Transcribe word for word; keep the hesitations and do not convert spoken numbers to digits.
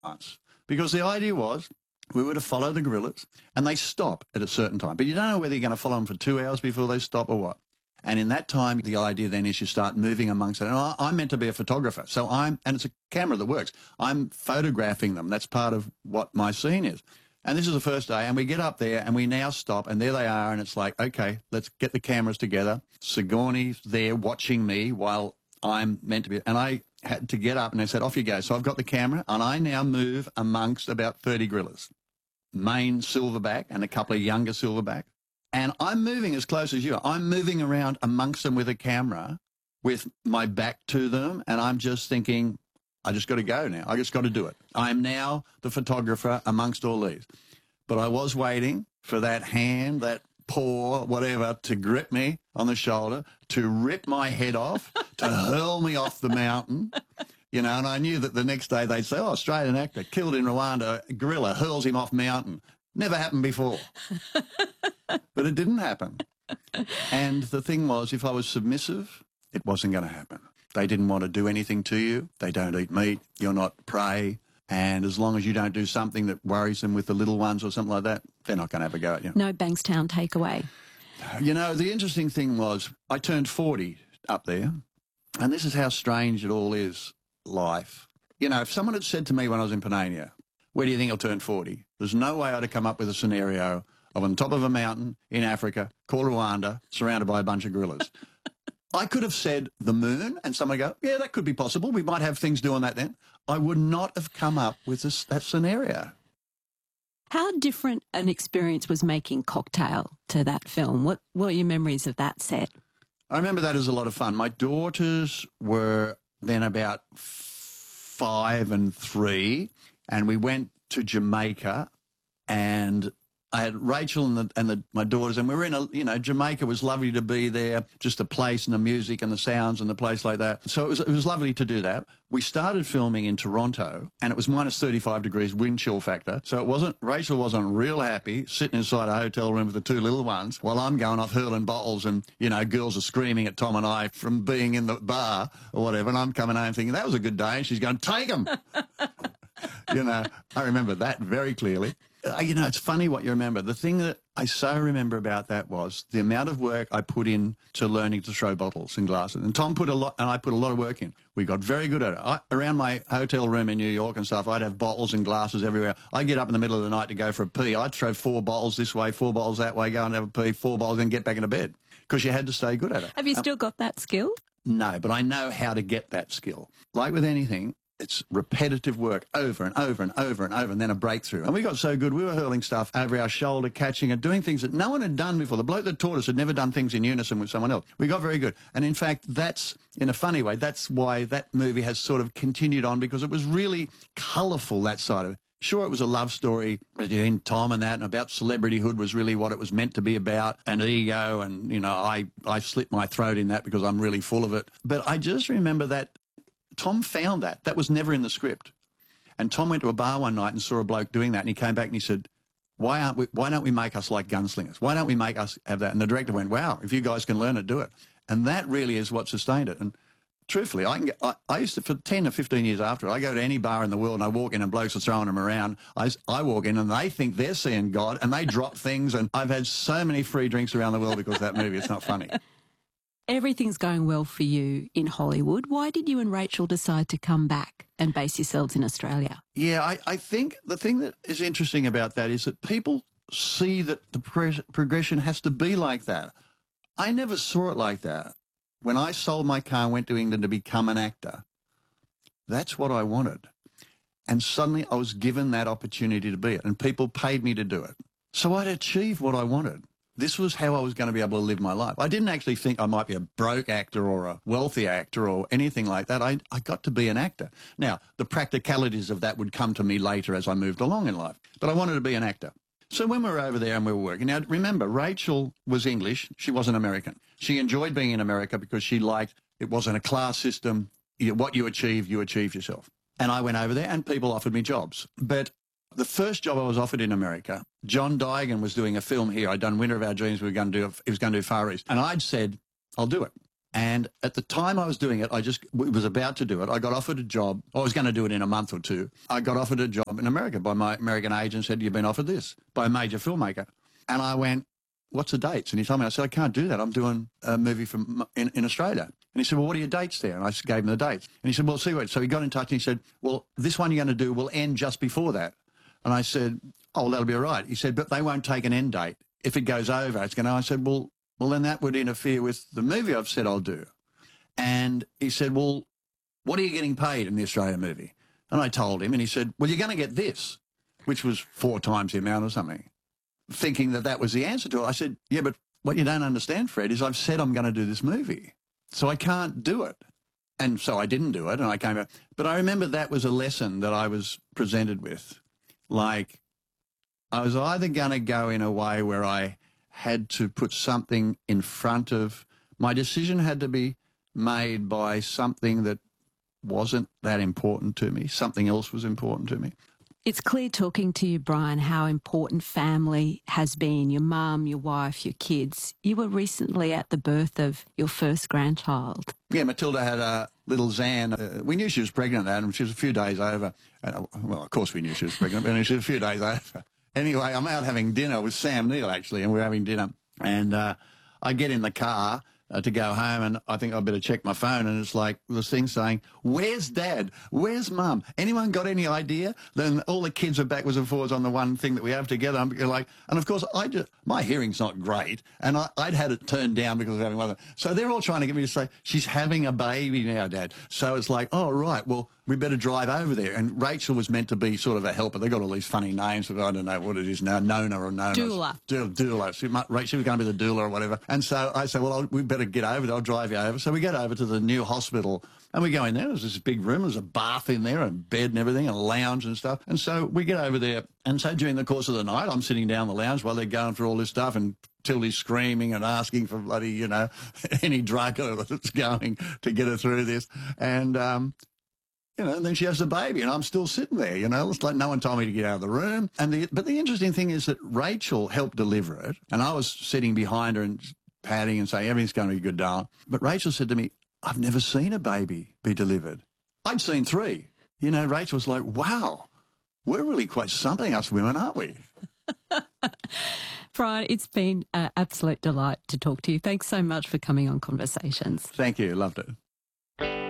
once. Because the idea was we were to follow the gorillas and they stop at a certain time. But you don't know whether you're going to follow them for two hours before they stop or what. And in that time, the idea then is you start moving amongst it. And I, I'm meant to be a photographer. So I'm, and it's a camera that works. I'm photographing them. That's part of what my scene is. And this is the first day, and we get up there, and we now stop, and there they are, and it's like, okay, let's get the cameras together. Sigourney's there watching me while I'm meant to be, and I had to get up, and they said, off you go. So I've got the camera, and I now move amongst about thirty gorillas, main silverback and a couple of younger silverback. And I'm moving as close as you are. I'm moving around amongst them with a camera, with my back to them, and I'm just thinking, I just got to go now. I just got to do it. I am now the photographer amongst all these. But I was waiting for that hand, that paw, whatever, to grip me on the shoulder, to rip my head off, to hurl me off the mountain. You know, and I knew that the next day they'd say, oh, Australian actor killed in Rwanda, gorilla hurls him off mountain. Never happened before. But it didn't happen. And the thing was, if I was submissive, it wasn't going to happen. They didn't want to do anything to you. They don't eat meat. You're not prey. And as long as you don't do something that worries them with the little ones or something like that, they're not going to have a go at you. No Bankstown takeaway. You know, the interesting thing was I turned forty up there, and this is how strange it all is, life. You know, if someone had said to me when I was in Panania, where do you think I'll turn forty? There's no way I'd have come up with a scenario of on top of a mountain in Africa called Rwanda, surrounded by a bunch of gorillas. I could have said the moon, and someone would go, yeah, that could be possible. We might have things doing that then. I would not have come up with this, that scenario. How different an experience was making Cocktail to that film? What, what are your memories of that set? I remember that as a lot of fun. My daughters were then about five and three, and we went to Jamaica, and I had Rachel and, the, and the, my daughters, and we were in a, you know, Jamaica was lovely to be there, just the place and the music and the sounds and the place like that. So it was, it was lovely to do that. We started filming in Toronto, and it was minus thirty-five degrees wind chill factor. So it wasn't, Rachel wasn't real happy sitting inside a hotel room with the two little ones while I'm going off hurling bottles and, you know, girls are screaming at Tom and I from being in the bar or whatever. And I'm coming home thinking, that was a good day. And she's going, take them. You know, I remember that very clearly. Uh, you know, it's funny what you remember. The thing that I so remember about that was the amount of work I put in to learning to throw bottles and glasses. And Tom put a lot, and I put a lot of work in. We got very good at it. I, around my hotel room in New York and stuff, I'd have bottles and glasses everywhere. I'd get up in the middle of the night to go for a pee. I'd throw four bottles this way, four bottles that way, go and have a pee, four bottles, and get back into bed because you had to stay good at it. Have you um, still got that skill? No, but I know how to get that skill. Like with anything, it's repetitive work over and over and over and over, and then a breakthrough. And we got so good, we were hurling stuff over our shoulder, catching it, doing things that no one had done before. The bloke that taught us had never done things in unison with someone else. We got very good. And in fact, that's, in a funny way, that's why that movie has sort of continued on, because it was really colourful, that side of it. Sure, it was a love story between Tom and that, and about celebrityhood was really what it was meant to be about, and ego, and, you know, I, I slit my throat in that because I'm really full of it. But I just remember that Tom found that. That was never in the script. And Tom went to a bar one night and saw a bloke doing that, and he came back and he said, why aren't we, why don't we make us like gunslingers? Why don't we make us have that? And the director went, wow, if you guys can learn it, do it. And that really is what sustained it. And truthfully, I can get, I, I used to, for ten or fifteen years after it, I go to any bar in the world and I walk in and blokes are throwing them around. I, I walk in and they think they're seeing God and they drop things. And I've had so many free drinks around the world because of that movie. It's not funny. Everything's going well for you in Hollywood. Why did you and Rachel decide to come back and base yourselves in Australia? Yeah, I, I think the thing that is interesting about that is that people see that the pro progression has to be like that. I never saw it like that. When I sold my car and went to England to become an actor, that's what I wanted. And suddenly I was given that opportunity to be it, and people paid me to do it. So I'd achieved what I wanted. This was how I was going to be able to live my life. I didn't actually think I might be a broke actor or a wealthy actor or anything like that. I, I got to be an actor. Now, the practicalities of that would come to me later as I moved along in life. But I wanted to be an actor. So when we were over there and we were working, now remember, Rachel was English. She wasn't American. She enjoyed being in America because she liked, it wasn't a class system. You, what you achieved, you achieved yourself. And I went over there and people offered me jobs. But the first job I was offered in America, John Digan was doing a film here. I'd done Winter of Our Dreams. We were going to do, he was going to do Far East. And I'd said, I'll do it. And at the time I was doing it, I just was about to do it. I got offered a job. I was going to do it in a month or two. I got offered a job in America by my American agent, said, you've been offered this by a major filmmaker. And I went, what's the dates? And he told me, I said, I can't do that. I'm doing a movie from in, in Australia. And he said, well, what are your dates there? And I gave him the dates. And he said, well, see what. So he got in touch and he said, well, this one you're going to do will end just before that. And I said, oh, well, that'll be all right. He said, but they won't take an end date. If it goes over, it's going to, I said, well, well, then that would interfere with the movie I've said I'll do. And he said, well, what are you getting paid in the Australian movie? And I told him, and he said, well, you're going to get this, which was four times the amount or something, thinking that that was the answer to it. I said, yeah, but what you don't understand, Fred, is I've said I'm going to do this movie, so I can't do it. And so I didn't do it, and I came out. But I remember that was a lesson that I was presented with. Like, I was either going to go in a way where I had to put something in front of, my decision had to be made by something that wasn't that important to me. Something else was important to me. It's clear talking to you, Brian, how important family has been, your mum, your wife, your kids. You were recently at the birth of your first grandchild. Yeah, Matilda had a little Zan. Uh, we knew she was pregnant, and she was a few days over. Uh, well, of course we knew she was pregnant, but she was a few days over. Anyway, I'm out having dinner with Sam Neill, actually, and we're having dinner. And uh, I get in the car uh, to go home, and I think I better check my phone, and it's like this thing saying, where's Dad? Where's Mum? Anyone got any idea? Then all the kids are backwards and forwards on the one thing that we have together. I'm like, and of course, I just, my hearing's not great, and I, I'd had it turned down because of having one. So they're all trying to get me to say, she's having a baby now, Dad. So it's like, oh, right, well, we better drive over there. And Rachel was meant to be sort of a helper. They got all these funny names, but I don't know what it is now, Nona or Nona. Doula. Doula. Doula. She, might, Rachel was going to be the doula or whatever. And so I said, well, I'll, we better get over there. I'll drive you over. So we get over to the new hospital, and we go in there. There's this big room. There's a bath in there and bed and everything, and a lounge and stuff. And so we get over there. And so during the course of the night, I'm sitting down the lounge while they're going through all this stuff, and Tildy's screaming and asking for bloody, you know, any drug that's going to get her through this. And, um, you know, and then she has the baby, and I'm still sitting there, you know. It's like no one told me to get out of the room. And the, but the interesting thing is that Rachel helped deliver it, and I was sitting behind her and patting and saying, everything's going to be good, darling. But Rachel said to me, I've never seen a baby be delivered. I'd seen three. You know, Rachel was like, wow, we're really quite something, us women, aren't we? Brian, it's been an absolute delight to talk to you. Thanks so much for coming on Conversations. Thank you. Loved it.